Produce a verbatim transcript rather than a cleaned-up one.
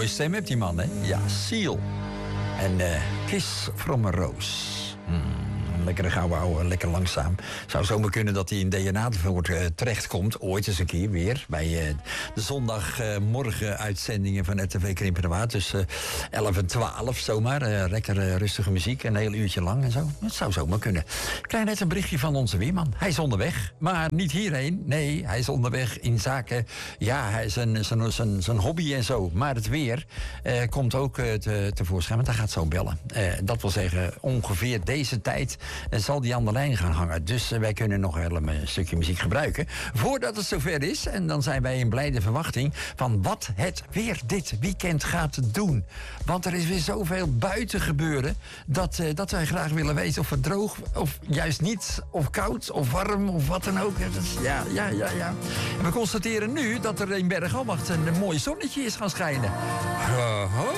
mooie stem heeft die man, hè? Ja, Seal. En uh, Kiss from a Rose. Hmm. Lekkere gouden ouwe, lekker langzaam. Zou zomaar kunnen dat hij in D N A uh, terechtkomt. Ooit eens een keer weer. Bij uh, de zondagmorgen uh, uitzendingen van R T V Krimpenerwaard. Tussen uh, elf en twaalf zomaar. Uh, lekker uh, rustige muziek. Een heel uurtje lang en zo. Dat zou zomaar kunnen. Ik krijg net een berichtje van onze weerman. Hij is onderweg. Maar niet hierheen. Nee, hij is onderweg in zaken... Ja, hij is zijn, zijn, zijn, zijn hobby en zo. Maar het weer uh, komt ook uh, te, tevoorschijn. Want hij gaat zo bellen. Uh, dat wil zeggen, ongeveer deze tijd... En zal die aan de lijn gaan hangen. Dus uh, wij kunnen nog wel een stukje muziek gebruiken. Voordat het zover is. En dan zijn wij in blijde verwachting van wat het weer dit weekend gaat doen. Want er is weer zoveel buiten gebeuren. Dat, uh, dat wij graag willen weten of het droog of juist niet. Of koud of warm of wat dan ook. Dat is, ja, ja, ja, ja. En we constateren nu dat er in Bergambacht een, een mooi zonnetje is gaan schijnen. Uh,